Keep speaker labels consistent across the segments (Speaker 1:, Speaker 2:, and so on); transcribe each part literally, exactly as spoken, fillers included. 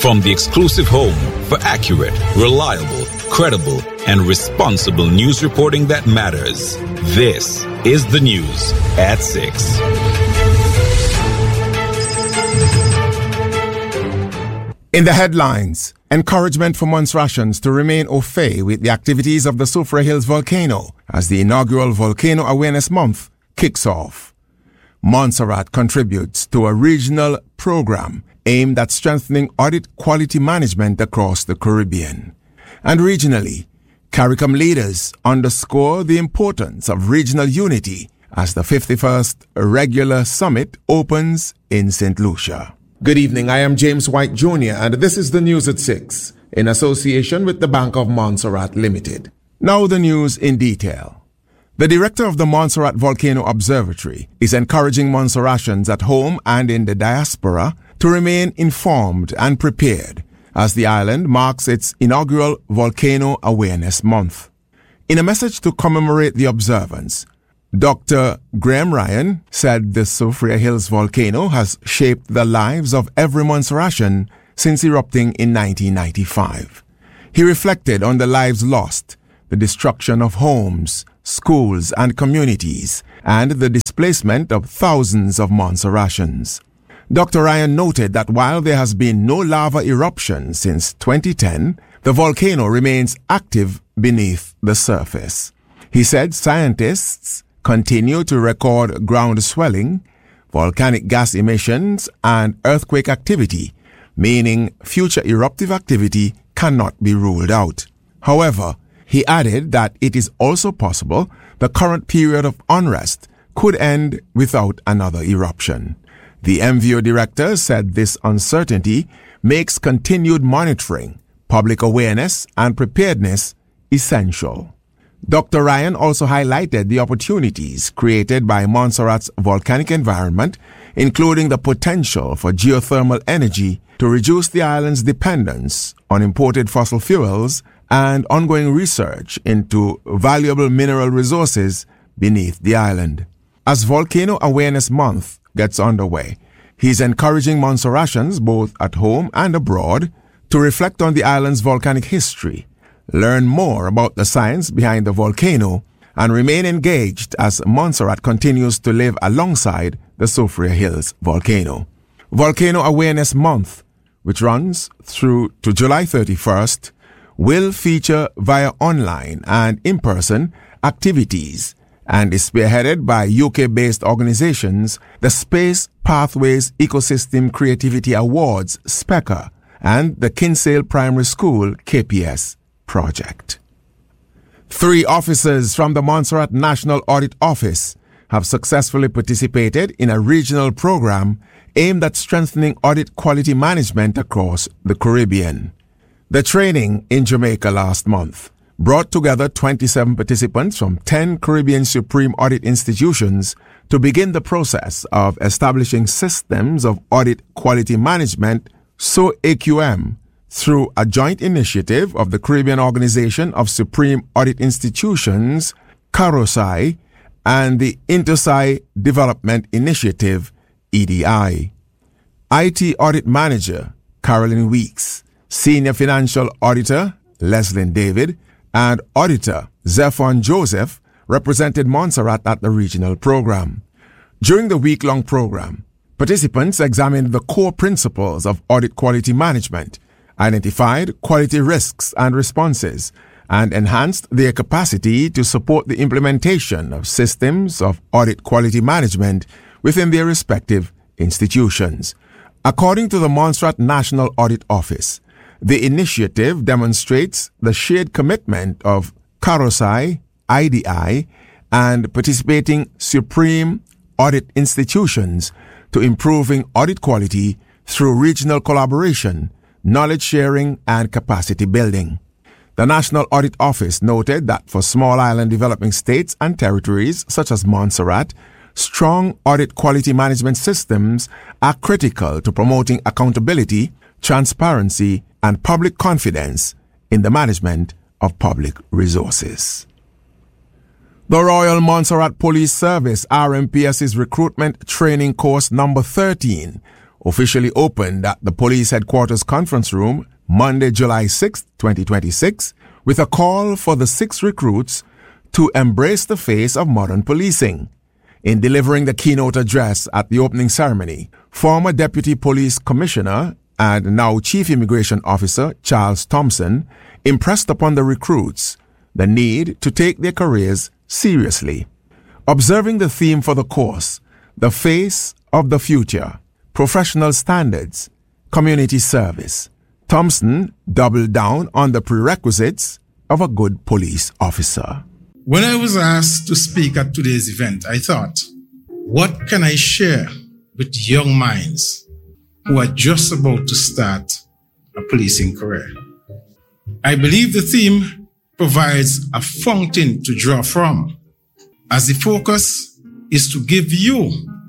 Speaker 1: From the exclusive home for accurate, reliable, credible, and responsible news reporting that matters, this is the news at six.
Speaker 2: In the headlines, encouragement for Montserratans to remain au fait with the activities of the Soufriere Hills volcano as the inaugural Volcano Awareness Month kicks off. Montserrat contributes to a regional program aimed at strengthening audit quality management across the Caribbean. And regionally, CARICOM leaders underscore the importance of regional unity as the fifty-first Regular Summit opens in Saint Lucia. Good evening, I am James White Junior and this is the news at six in association with the Bank of Montserrat Limited. Now the news in detail. The director of the Montserrat Volcano Observatory is encouraging Montserratans at home and in the diaspora to remain informed and prepared as the island marks its inaugural Volcano Awareness Month. In a message to commemorate the observance, Doctor Graham Ryan said the Soufriere Hills volcano has shaped the lives of every Montserratian since erupting in nineteen ninety-five. He reflected on the lives lost, the destruction of homes, schools and communities, and the displacement of thousands of Montserratians. Doctor Ryan noted that while there has been no lava eruption since twenty ten, the volcano remains active beneath the surface. He said scientists continue to record ground swelling, volcanic gas emissions, and earthquake activity, meaning future eruptive activity cannot be ruled out. However, he added that it is also possible the current period of unrest could end without another eruption. The M V O director said this uncertainty makes continued monitoring, public awareness, and preparedness essential. Doctor Ryan also highlighted the opportunities created by Montserrat's volcanic environment, including the potential for geothermal energy to reduce the island's dependence on imported fossil fuels and ongoing research into valuable mineral resources beneath the island. As Volcano Awareness Month gets underway, he's encouraging Montserratians both at home and abroad to reflect on the island's volcanic history, learn more about the science behind the volcano, and remain engaged as Montserrat continues to live alongside the Soufriere Hills volcano. Volcano Awareness Month, which runs through to July thirty-first, will feature via online and in-person activities and is spearheaded by U K-based organizations, the Space Pathways Ecosystem Creativity Awards, SPECA, and the Kinsale Primary School, K P S, project. Three officers from the Montserrat National Audit Office have successfully participated in a regional program aimed at strengthening audit quality management across the Caribbean. The training in Jamaica last month brought together twenty-seven participants from ten Caribbean Supreme Audit institutions to begin the process of establishing systems of audit quality management, S O A Q M, through a joint initiative of the Caribbean Organization of Supreme Audit Institutions, CAROSAI, and the INTERSAI Development Initiative, E D I. I T Audit Manager Carolyn Weeks, Senior Financial Auditor Leslyn David, and Auditor Zephon Joseph represented Montserrat at the regional program. During the week-long program, participants examined the core principles of audit quality management, identified quality risks and responses, and enhanced their capacity to support the implementation of systems of audit quality management within their respective institutions. According to the Montserrat National Audit Office, the initiative demonstrates the shared commitment of CAROSAI, I D I, and participating Supreme Audit institutions to improving audit quality through regional collaboration, knowledge sharing, and capacity building. The National Audit Office noted that for small island developing states and territories such as Montserrat, strong audit quality management systems are critical to promoting accountability, transparency, and public confidence in the management of public resources. The Royal Montserrat Police Service R M P S's recruitment training course number thirteen officially opened at the Police Headquarters Conference Room Monday, July sixth, twenty twenty-six, with a call for the six recruits to embrace the face of modern policing. In delivering the keynote address at the opening ceremony, former Deputy Police Commissioner and now Chief Immigration Officer Charles Thompson impressed upon the recruits the need to take their careers seriously. Observing the theme for the course, the face of the future, professional standards, community service, Thompson doubled down on the prerequisites of a good police officer.
Speaker 3: When I was asked to speak at today's event, I thought, what can I share with young minds who are just about to start a policing career? I believe the theme provides a fountain to draw from, as the focus is to give you,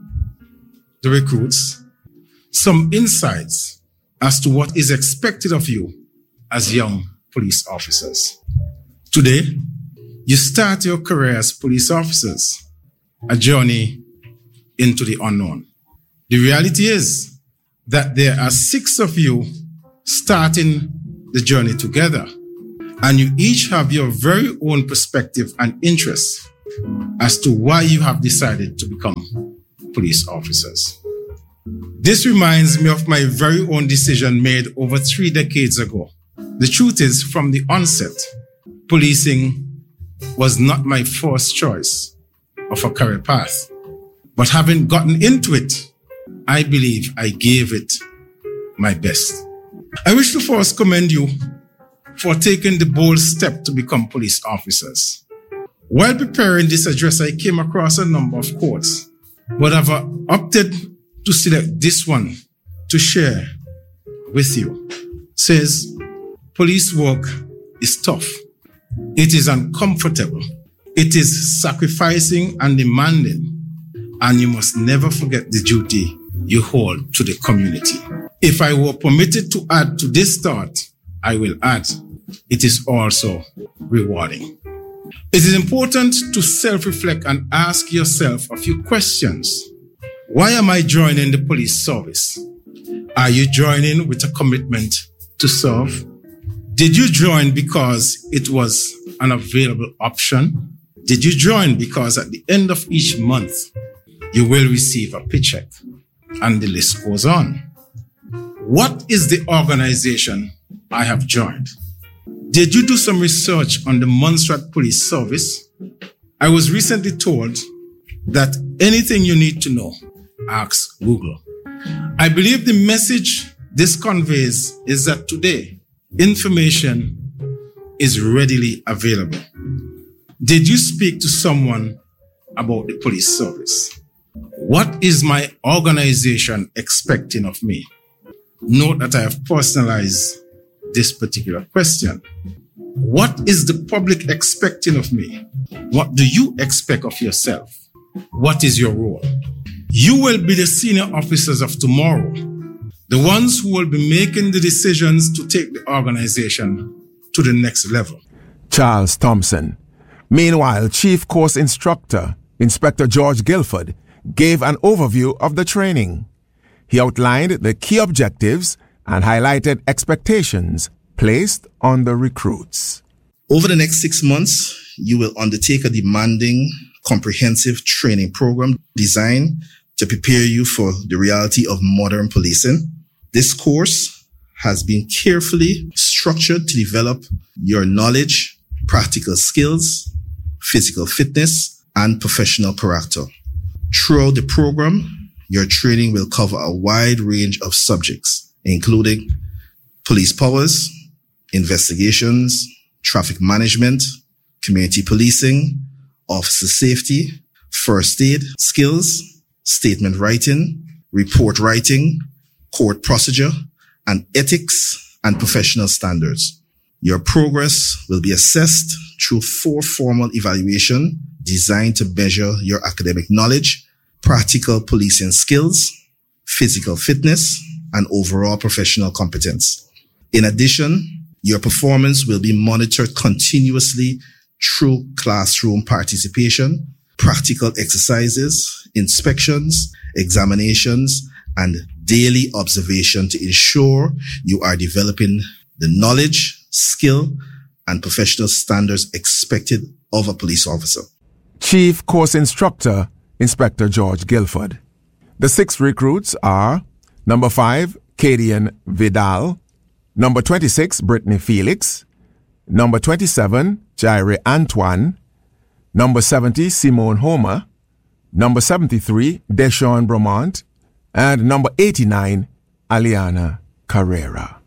Speaker 3: the recruits, some insights as to what is expected of you as young police officers. Today, you start your career as police officers, a journey into the unknown. The reality is that there are six of you starting the journey together, and you each have your very own perspective and interests as to why you have decided to become police officers. This reminds me of my very own decision made over three decades ago. The truth is, from the onset, policing was not my first choice of a career path. But having gotten into it, I believe I gave it my best. I wish to first commend you for taking the bold step to become police officers. While preparing this address, I came across a number of quotes, but I've opted to select this one to share with you. It says, police work is tough. It is uncomfortable. It is sacrificing and demanding. And you must never forget the duty you hold to the community. If I were permitted to add to this thought, I will add, it is also rewarding. It is important to self-reflect and ask yourself a few questions. Why am I joining the police service? Are you joining with a commitment to serve? Did you join because it was an available option? Did you join because at the end of each month, you will receive a paycheck? And the list goes on. What is the organization I have joined? Did you do some research on the Montserrat Police Service? I was recently told that anything you need to know, ask Google. I believe the message this conveys is that today, information is readily available. Did you speak to someone about the police service? What is my organization expecting of me? Note that I have personalized this particular question. What is the public expecting of me? What do you expect of yourself? What is your role? You will be the senior officers of tomorrow, the ones who will be making the decisions to take the organization to the next level.
Speaker 2: Charles Thompson. Meanwhile, Chief Course Instructor, Inspector George Guilford, gave an overview of the training. He outlined the key objectives and highlighted expectations placed on the recruits.
Speaker 4: Over the next six months, you will undertake a demanding, comprehensive training program designed to prepare you for the reality of modern policing. This course has been carefully structured to develop your knowledge, practical skills, physical fitness, and professional character. Throughout the program, your training will cover a wide range of subjects, including police powers, investigations, traffic management, community policing, officer safety, first aid skills, statement writing, report writing, court procedure, and ethics and professional standards. Your progress will be assessed through four formal evaluations designed to measure your academic knowledge, practical policing skills, physical fitness, and overall professional competence. In addition, your performance will be monitored continuously through classroom participation, practical exercises, inspections, examinations, and daily observation to ensure you are developing the knowledge, skill, and professional standards expected of a police officer.
Speaker 2: Chief Course Instructor, Inspector George Guilford. The six recruits are number five, Cadian Vidal, number twenty-six, Brittany Felix, number twenty-seven, Jaire Antoine, number seventy, Simone Homer, number seventy-three, Deshaun Bromont, and number eighty-nine, Aliana Carrera.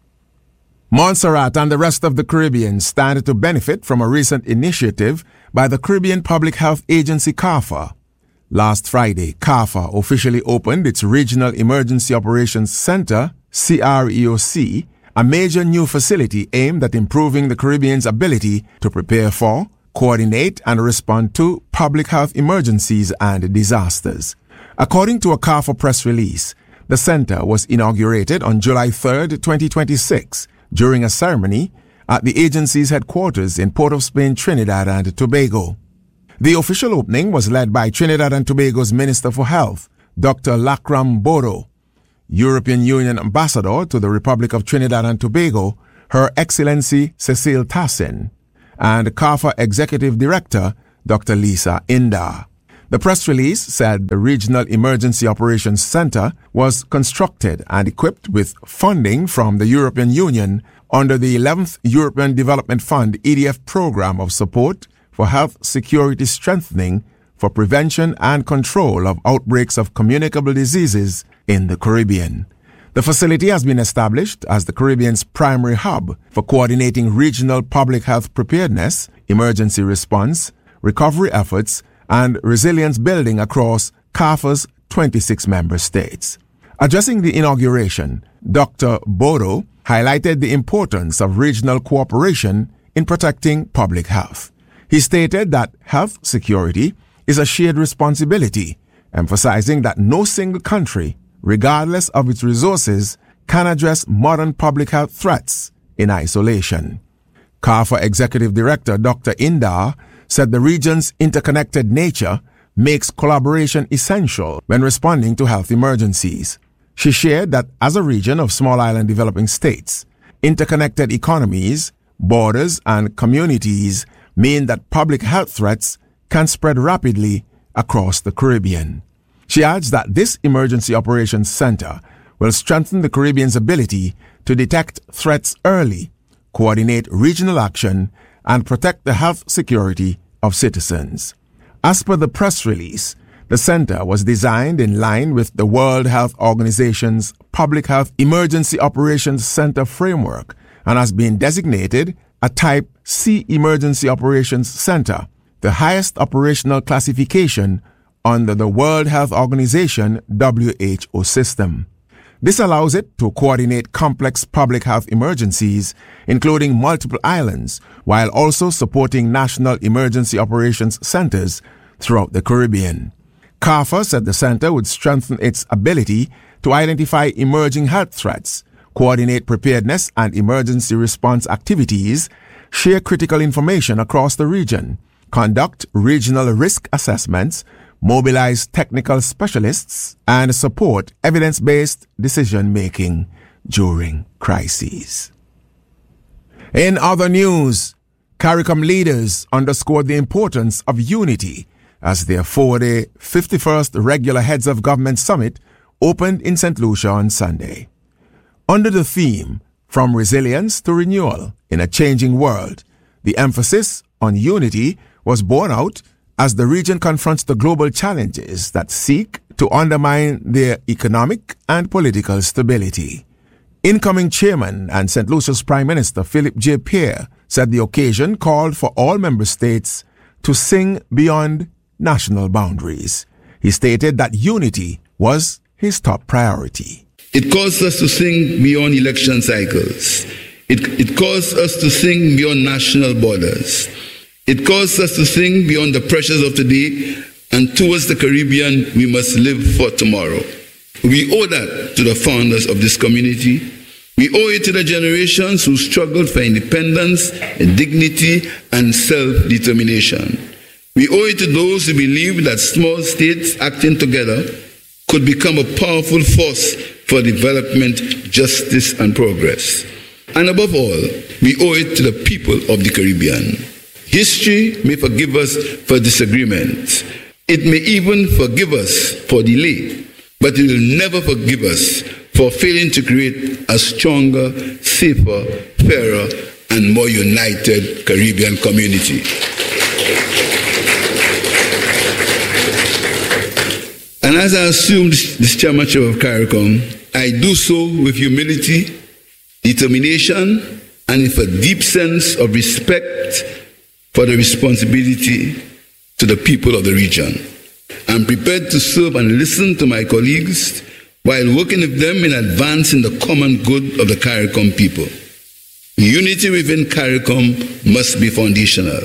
Speaker 2: Montserrat and the rest of the Caribbean stand to benefit from a recent initiative by the Caribbean Public Health Agency CARPHA. Last Friday, CARPHA officially opened its Regional Emergency Operations Center, C R E O C, a major new facility aimed at improving the Caribbean's ability to prepare for, coordinate, and respond to public health emergencies and disasters. According to a CARPHA press release, the center was inaugurated on July third, twenty twenty-six, during a ceremony at the agency's headquarters in Port of Spain, Trinidad and Tobago. The official opening was led by Trinidad and Tobago's Minister for Health, Doctor Lakram Bodo, European Union Ambassador to the Republic of Trinidad and Tobago, Her Excellency Cecile Tassin, and CARPHA Executive Director, Doctor Lisa Indar. The press release said the Regional Emergency Operations Center was constructed and equipped with funding from the European Union under the eleventh European Development Fund E D F program of support for health security strengthening for prevention and control of outbreaks of communicable diseases in the Caribbean. The facility has been established as the Caribbean's primary hub for coordinating regional public health preparedness, emergency response, recovery efforts, and resilience building across CARPHA's twenty-six member states. Addressing the inauguration, Doctor Bodo highlighted the importance of regional cooperation in protecting public health. He stated that health security is a shared responsibility, emphasizing that no single country, regardless of its resources, can address modern public health threats in isolation. CARPHA Executive Director Doctor Indar said the region's interconnected nature makes collaboration essential when responding to health emergencies. She shared that as a region of small island developing states, interconnected economies, borders, and communities mean that public health threats can spread rapidly across the Caribbean. She adds that this Emergency Operations Center will strengthen the Caribbean's ability to detect threats early, coordinate regional action, and protect the health security of citizens. As per the press release, the center was designed in line with the World Health Organization's Public Health Emergency Operations Center framework and has been designated a Type C Emergency Operations Center, the highest operational classification under the World Health Organization W H O system. This allows it to coordinate complex public health emergencies, including multiple islands, while also supporting national emergency operations centers throughout the Caribbean. CARPHA said the center would strengthen its ability to identify emerging health threats, coordinate preparedness and emergency response activities, share critical information across the region, conduct regional risk assessments, mobilize technical specialists, and support evidence-based decision-making during crises. In other news, CARICOM leaders underscored the importance of unity as their four-day fifty-first regular Heads of Government Summit opened in Saint Lucia on Sunday. Under the theme, From Resilience to Renewal in a Changing World, the emphasis on unity was borne out as the region confronts the global challenges that seek to undermine their economic and political stability. Incoming chairman and Saint Lucia's Prime Minister Philip J. Pierre said the occasion called for all member states to sing beyond national boundaries. He stated that unity was his top priority.
Speaker 5: It calls us to sing beyond election cycles. It, it calls us to sing beyond national borders. It calls us to sing beyond the pressures of today and towards the Caribbean we must live for tomorrow. We owe that to the founders of this community. We owe it to the generations who struggled for independence, dignity, and self-determination. We owe it to those who believe that small states acting together, could become a powerful force for development, justice, and progress. And above all, we owe it to the people of the Caribbean. History may forgive us for disagreement. It may even forgive us for delay, but it will never forgive us for failing to create a stronger, safer, fairer, and more united Caribbean community. And as I assume this chairmanship of CARICOM, I do so with humility, determination, and with a deep sense of respect for the responsibility to the people of the region. I'm prepared to serve and listen to my colleagues while working with them in advancing the common good of the CARICOM people. Unity within CARICOM must be foundational.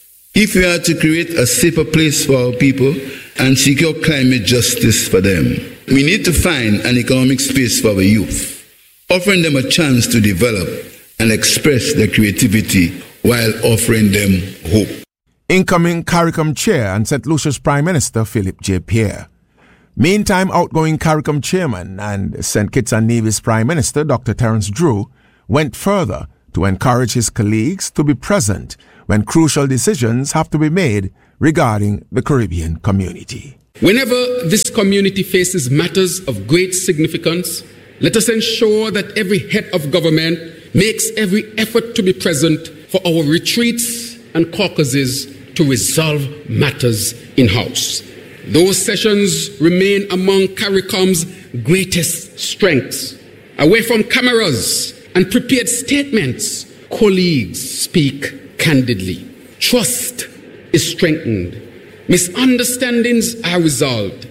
Speaker 5: If we are to create a safer place for our people and secure climate justice for them, we need to find an economic space for our youth, offering them a chance to develop and express their creativity while offering them hope.
Speaker 2: Incoming CARICOM chair and Saint Lucia's Prime Minister Philip J. Pierre. Meantime, outgoing CARICOM chairman and Saint Kitts and Nevis Prime Minister Doctor Terence Drew went further to encourage his colleagues to be present when crucial decisions have to be made regarding the Caribbean community.
Speaker 6: Whenever this community faces matters of great significance, let us ensure that every head of government makes every effort to be present for our retreats and caucuses to resolve matters in-house. Those sessions remain among CARICOM's greatest strengths. Away from cameras and prepared statements, colleagues speak candidly. Trust is strengthened. Misunderstandings are resolved.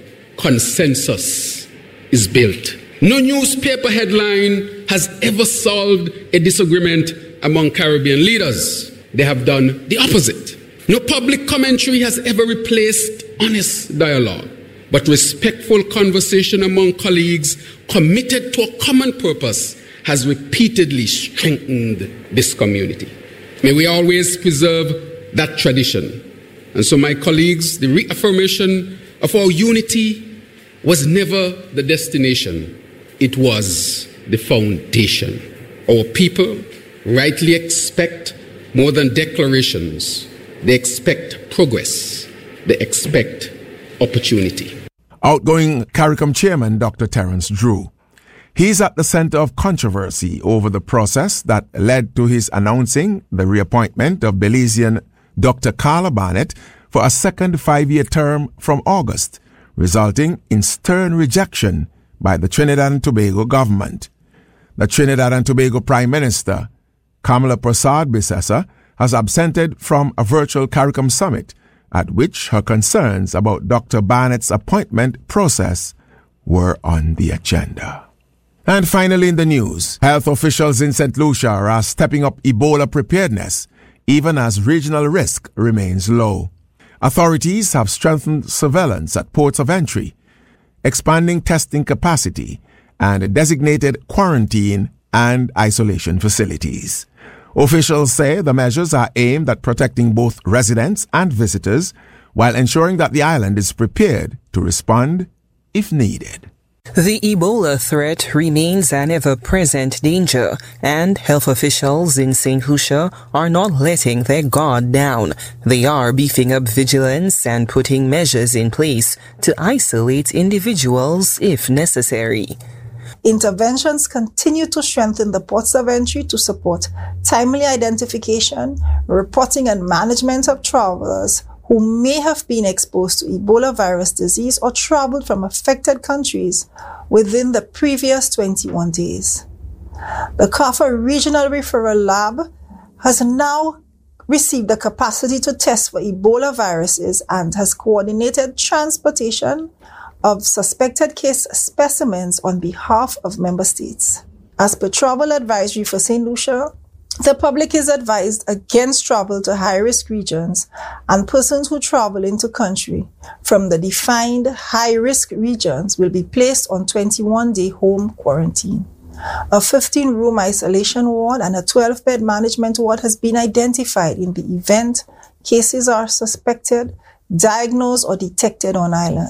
Speaker 6: Consensus is built. No newspaper headline has ever solved a disagreement among Caribbean leaders. They have done the opposite. No public commentary has ever replaced honest dialogue, but respectful conversation among colleagues committed to a common purpose has repeatedly strengthened this community. May we always preserve that tradition. And so, my colleagues, the reaffirmation of our unity was never the destination. It was the foundation. Our people rightly expect more than declarations. They expect progress. They expect opportunity.
Speaker 2: Outgoing CARICOM chairman Doctor Terence Drew. He's at the center of controversy over the process that led to his announcing the reappointment of Belizean Doctor Carla Barnett for a second five-year term from August, resulting in stern rejection by the Trinidad and Tobago government. The Trinidad and Tobago Prime Minister, Kamala Persad-Bissessar, has absented from a virtual CARICOM summit at which her concerns about Doctor Barnett's appointment process were on the agenda. And finally in the news, health officials in Saint Lucia are stepping up Ebola preparedness, even as regional risk remains low. Authorities have strengthened surveillance at ports of entry, expanding testing capacity, and designated quarantine and isolation facilities. Officials say the measures are aimed at protecting both residents and visitors while ensuring that the island is prepared to respond if needed.
Speaker 7: The Ebola threat remains an ever-present danger, and health officials in Saint Lucia are not letting their guard down. They are beefing up vigilance and putting measures in place to isolate individuals if necessary.
Speaker 8: Interventions continue to strengthen the ports of entry to support timely identification, reporting and management of travelers who may have been exposed to Ebola virus disease or traveled from affected countries within the previous twenty-one days. The Kaffa Regional Referral Lab has now received the capacity to test for Ebola viruses and has coordinated transportation of suspected case specimens on behalf of member states. As per travel advisory for Saint Lucia, the public is advised against travel to high-risk regions, and persons who travel into country from the defined high-risk regions will be placed on twenty-one day home quarantine. A fifteen room isolation ward and a twelve bed management ward has been identified in the event cases are suspected, diagnosed, or detected on island.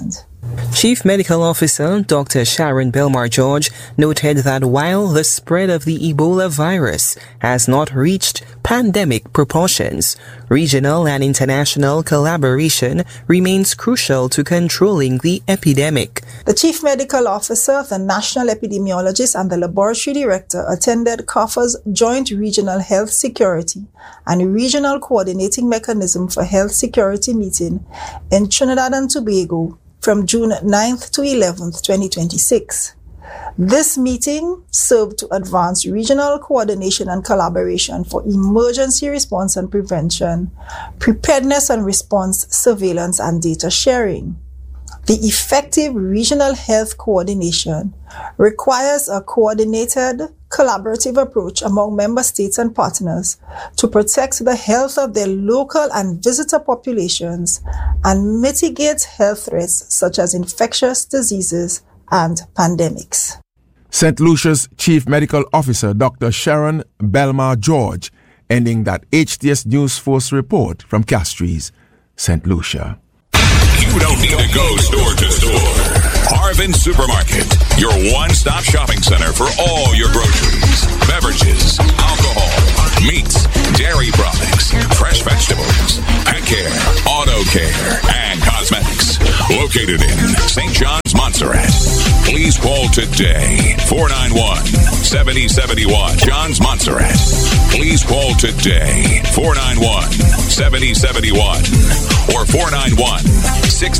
Speaker 7: Chief Medical Officer Doctor Sharon Belmar-George noted that while the spread of the Ebola virus has not reached pandemic proportions, regional and international collaboration remains crucial to controlling the epidemic.
Speaker 8: The Chief Medical Officer, the National Epidemiologist, and the Laboratory Director attended C O F A's Joint Regional Health Security and Regional Coordinating Mechanism for Health Security meeting in Trinidad and Tobago from June ninth to eleventh, twenty twenty-six. This meeting served to advance regional coordination and collaboration for emergency response and prevention, preparedness and response, surveillance, and data sharing. The effective regional health coordination requires a coordinated, collaborative approach among member states and partners to protect the health of their local and visitor populations and mitigate health threats such as infectious diseases and pandemics.
Speaker 2: Saint Lucia's Chief Medical Officer Doctor Sharon Belmar-George, ending that H T S News Force report from Castries, Saint Lucia.
Speaker 1: You don't need to go store to store. Harvin Supermarket, your one-stop shopping center for all your groceries, beverages, alcohol, meats, dairy products, fresh vegetables, pet care, auto care, and cosmetics. Located in Saint John's, Montserrat. Please call today, four nine one, seven oh seven one, John's Montserrat. Please call today, four nine one, seven oh seven one, or four nine one, six